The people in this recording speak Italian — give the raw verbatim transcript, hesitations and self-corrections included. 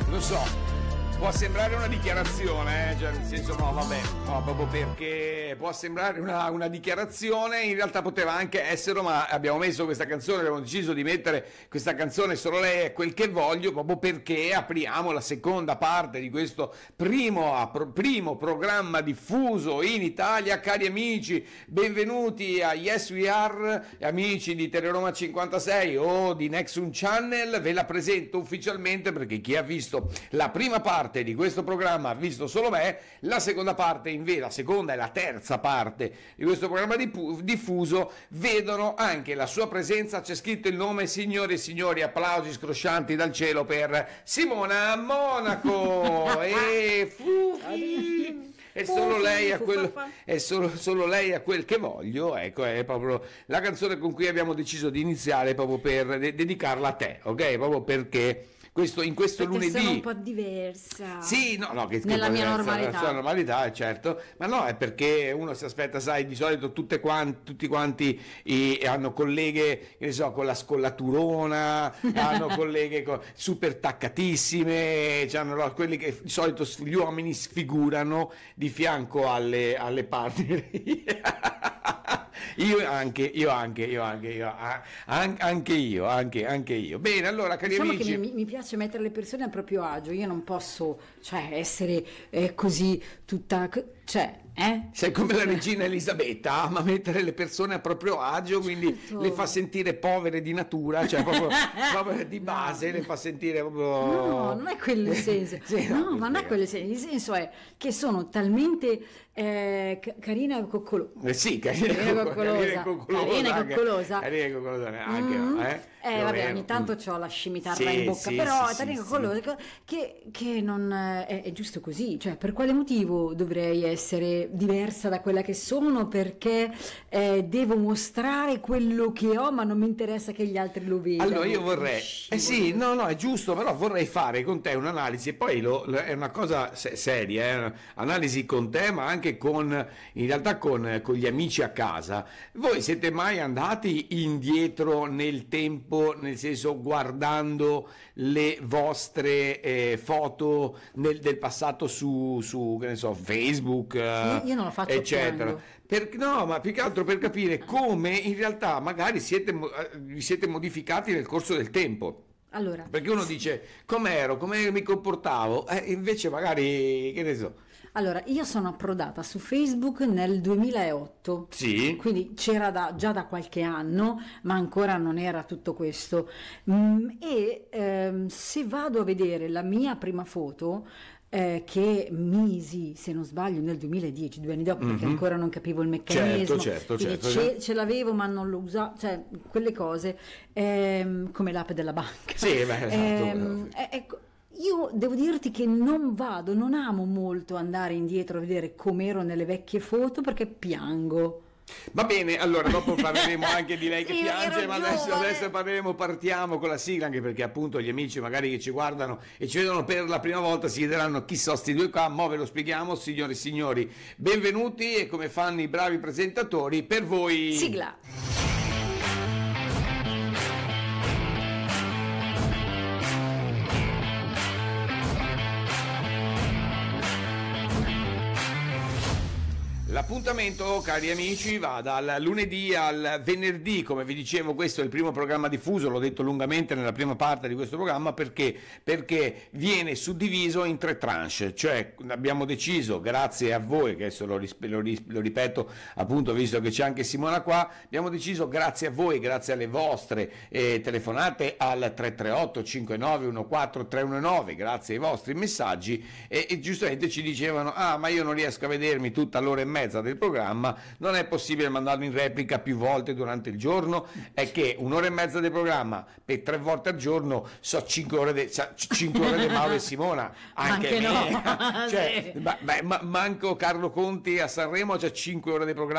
lo so. Può sembrare una dichiarazione, eh? Cioè, nel senso no, vabbè, no, proprio perché può sembrare una, una dichiarazione, in realtà poteva anche esserlo, ma abbiamo messo questa canzone, abbiamo deciso di mettere questa canzone Solo lei è quel che voglio, proprio perché apriamo la seconda parte di questo primo, primo programma diffuso in Italia. Cari amici, benvenuti a Yes We Are, amici di Teleroma cinquantasei o di Nexum Channel. Ve la presento ufficialmente perché chi ha visto la prima parte di questo programma ha visto solo me, la seconda parte invece, la seconda e la terza parte di questo programma diffuso vedono anche la sua presenza. C'è scritto il nome, signore e signori, applausi scroscianti dal cielo per Simona Monaco e Fufi. E solo lei a quello, è solo, solo lei a quel che voglio, ecco, è proprio la canzone con cui abbiamo deciso di iniziare, proprio per de- dedicarla a te, ok? Proprio perché questo, in questo perché lunedì sono un po' diversa. Sì, no, no, che nella mia normalità. La sua normalità, certo, ma no, è perché uno si aspetta, sai, di solito tutte quanti, tutti quanti i, hanno colleghe, che ne so, con la scollaturona, hanno colleghe con, super taccatissime, hanno no, quelli che di solito gli uomini sfigurano di fianco alle, alle partner. Io anche, io anche, io anche, io anche io, anche, anche io. Bene, allora, cari diciamo amici. Che mi, mi piace mettere le persone a proprio agio. Io non posso, cioè, essere eh, così tutta, cioè, eh? Sei come la regina Elisabetta, ama mettere le persone a proprio agio, quindi certo. Le fa sentire povere di natura, cioè proprio, proprio di base, no. Le fa sentire proprio. No, non è quello il senso. Sì, no, no, ma non è quello il senso. Il senso è che sono talmente eh, ca- carina e coccolosa. Eh sì, carina, carina e coccolosa. Carina e coccolosa. Carina e coccolosa anche, mm. eh? Eh, vabbè, ogni tanto c'ho la scimitarra sì, in bocca, sì, però sì, carina e sì, coccolosa che, che non è, è giusto così. Cioè, per quale motivo dovrei essere diversa da quella che sono? Perché eh, devo mostrare quello che ho, ma non mi interessa che gli altri lo vedano. Allora io vorrei, eh sì, no, no, è giusto, però vorrei fare con te un'analisi, e poi lo, è una cosa se- seria, eh? Analisi con te, ma anche con, in realtà con, con gli amici a casa. Voi siete mai andati indietro nel tempo, nel senso guardando le vostre eh, foto nel, del passato su, su, che ne so, Facebook, eh, io, io non lo faccio, eccetera? Per, no, ma più che altro per capire come in realtà magari siete, vi siete modificati nel corso del tempo. Allora, perché uno dice com'ero, come mi comportavo, eh, invece magari, che ne so. Allora, io sono approdata su Facebook nel duemilaotto, sì. Quindi c'era da, già da qualche anno, ma ancora non era tutto questo. Mm, e ehm, se vado a vedere la mia prima foto, Eh, che misi, se non sbaglio, nel duemiladieci, due anni dopo, perché mm-hmm. ancora non capivo il meccanismo, certo, certo, quindi certo, ce, certo. ce l'avevo ma non lo usavo, cioè quelle cose, ehm, come l'app della banca. Sì, beh, esatto. Ehm, eh, ecco, io devo dirti che non vado, non amo molto andare indietro a vedere com'ero nelle vecchie foto, perché piango. Va bene, allora dopo parleremo anche di lei che sì, piange, ma adesso, giovane. adesso parleremo, partiamo con la sigla, anche perché appunto gli amici magari che ci guardano e ci vedono per la prima volta si chiederanno chi sono sti due qua, mo ve lo spieghiamo, signore e signori, benvenuti, e come fanno i bravi presentatori, per voi sigla. L'appuntamento, cari amici, va dal lunedì al venerdì, come vi dicevo. Questo è il primo programma diffuso, l'ho detto lungamente nella prima parte di questo programma, perché perché viene suddiviso in tre tranche, cioè abbiamo deciso, grazie a voi, che adesso lo, ris- lo, ris- lo ripeto appunto visto che c'è anche Simona qua, abbiamo deciso, grazie a voi, grazie alle vostre eh, telefonate al tre tre otto cinque nove uno quattro tre uno nove, grazie ai vostri messaggi, e, e giustamente ci dicevano, ah ma io non riesco a vedermi tutta l'ora e mezza del programma, non è possibile mandarlo in replica più volte durante il giorno? È che un'ora e mezza del programma per tre volte al giorno so cinque ore di so cinque Mauro e Simona, anche, anche me no. cioè, sì. ma, ma, manco Carlo Conti a Sanremo c'è cinque ore di programma